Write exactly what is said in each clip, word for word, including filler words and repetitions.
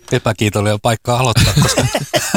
epäkiitollinen paikka aloittaa, koska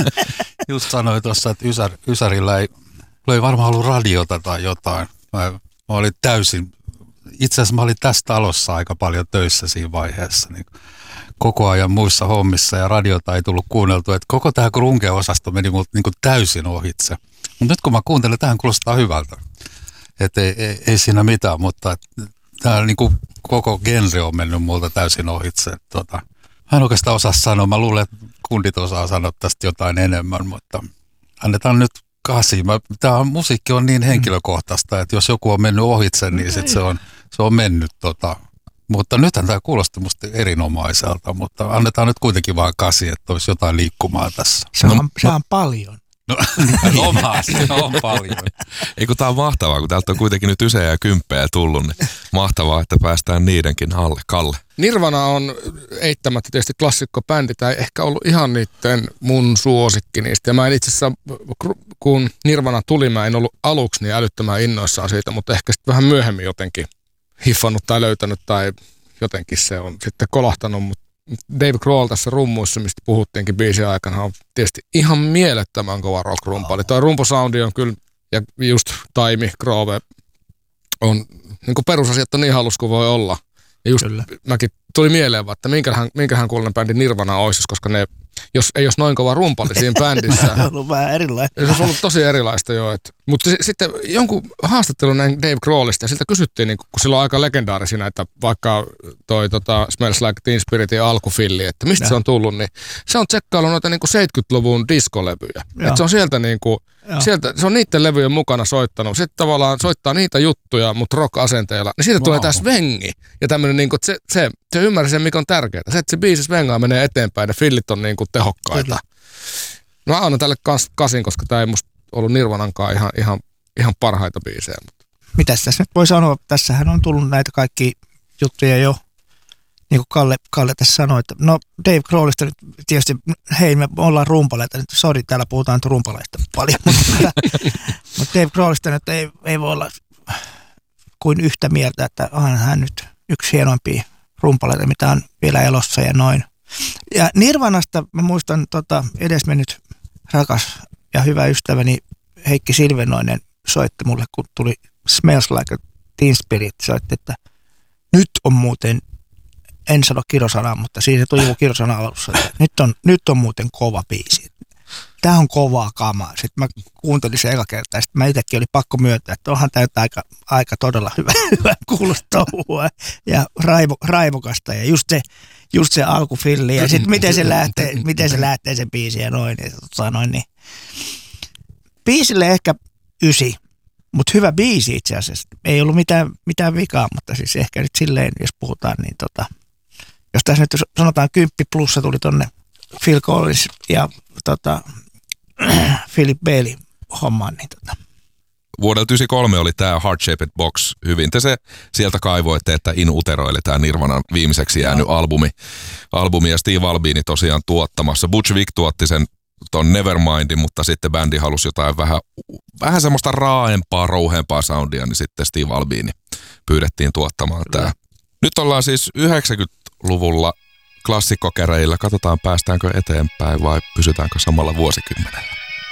just sanoin tuossa, että Ysär, Ysärillä ei, ei varmaan ollut radiota tai jotain. Mä, mä olin täysin, itse asiassa mä olin tässä talossa aika paljon töissä siinä vaiheessa, niin koko ajan muissa hommissa ja radiota ei tullut kuunneltua, että koko tämä grunge-osasto meni multa niin kuin täysin ohitse. Mutta nyt kun mä kuuntelen, tähän kuulostaa hyvältä. Että ei, ei, ei siinä mitään, mutta tämä niin kuin koko genre on mennyt multa täysin ohitse. Tota, mä en oikeastaan osaa sanoa, mä luulen, että kundit osaa sanoa tästä jotain enemmän, mutta annetaan nyt kasi. Tämä musiikki on niin henkilökohtaista, että jos joku on mennyt ohitse, niin sit se, on, se on mennyt tota. Mutta nythän tämä kuulosti musta erinomaiselta, mutta annetaan nyt kuitenkin vaan kasi, että olisi jotain liikkumaa tässä. Se on, no, se on paljon. No, omaa, se on paljon. Ei kun tää on mahtavaa, kun täältä on kuitenkin nyt ysejä ja kymppejä tullut, niin mahtavaa, että päästään niidenkin alle. Kalle. Nirvana on eittämättä tietysti klassikkobändi, tai ehkä ollut ihan niiden mun suosikki niistä. Ja mä en itse asiassa, kun Nirvana tuli, mä en ollut aluksi niin älyttömän innoissaan siitä, mutta ehkä sitten vähän myöhemmin jotenkin hiffannut tai löytänyt tai jotenkin se on sitten kolahtanut, mutta Dave Grohl tässä rummuissa, mistä puhuttiinkin biisin aikana, on tietysti ihan mielettömän kova rock-rumpali. Tuo rumpusoundi on kyllä, ja just Taimi, Grove, on niin kuin perusasiat on niin halus kuin voi olla. Ja just kyllä. Mäkin tuli mieleen vaan, että minkähän, minkähän kuulonen bändi Nirvana olisi, koska ne, jos ei olisi noin kova rumpali siinä bändissä. Se on ollut vähän erilaista. Se on ollut tosi erilaista jo. Et. Mutta s- sitten jonkun haastattelun näin Dave Grohlista, ja siltä kysyttiin, niin kun sillä on aika legendaarisia näitä, vaikka toi tota, Smells Like Teen Spiritin alkufilli, että mistä ja. se on tullut, niin se on tsekkaillut noita niin kuin seitsemänkymmentäluvun diskolevyjä. Et se on sieltä niin kuin, sieltä, se on niiden levyjen mukana soittanut. Sitten tavallaan soittaa niitä juttuja, mutta rock-asenteella. Niin siitä wow. tulee tää svengi. Ja tämmönen niinku, se, se, se ymmärsi sen, mikä on tärkeää. Se, että se biisi svengaa menee eteenpäin ja fillit on niinku tehokkaita. Kyllä. No mä annan tälle kans kasin, koska tää ei musta ollut Nirvanankaan ihan, ihan, ihan parhaita biisejä. Mitäs tässä nyt voi sanoa? Tässähän on tullut näitä kaikki juttuja jo. Niin kuin Kalle, Kalle tässä sanoi, että no Dave Grohlista nyt tietysti, hei me ollaan rumpaleita, nyt sori täällä puhutaan rumpaleista paljon, mutta, mutta Dave Grohlista nyt ei, ei voi olla kuin yhtä mieltä, että onhan hän nyt yksi hienoimpia rumpaleita, mitä on vielä elossa ja noin. Ja Nirvanasta mä muistan tota, edesmennyt rakas ja hyvä ystäväni Heikki Silvenoinen soitti mulle, kun tuli Smells Like Teen Spirit, soitti, että nyt on muuten, en sano kirosanaa, mutta siinä tuli joku kirosana alussa, että nyt on, nyt on muuten kova biisi. Tämä on kovaa kamaa. Sitten mä kuuntelin sen eka kertaa, sitten mä itsekin oli pakko myöntää, että onhan tämä aika, aika todella hyvä, hyvä kuulostaa ja raivo, raivokasta ja just se, just se alkufilli ja sitten miten se lähtee, miten se lähtee se biisi ja noin. Ja tota noin niin. Biisille ehkä ysi, mutta hyvä biisi itse asiassa. Ei ollut mitään, mitään vikaa, mutta siis ehkä nyt silleen, jos puhutaan, niin tota, jos tässä nyt sanotaan kymppi plussa tuli tonne Phil Collins ja tota, Philip Bailey hommaan, niin tota. Vuodelta yhdeksänkymmentäkolme oli tämä Heart Shaped Box. Hyvin te se sieltä kaivoitte, että In Utero, eli tämä Nirvanan viimeiseksi jäänyt no. albumi. albumi. Ja Steve Albini tosiaan tuottamassa. Butch Vig tuotti sen ton Nevermindin, mutta sitten bändi halusi jotain vähän, vähän semmoista raaempaa, rouheempaa soundia, niin sitten Steve Albini pyydettiin tuottamaan tämä. Nyt ollaan siis yhdeksänkymmentäluvulla klassikkokäreillä. Katsotaan, päästäänkö eteenpäin vai pysytäänkö samalla vuosikymmenellä.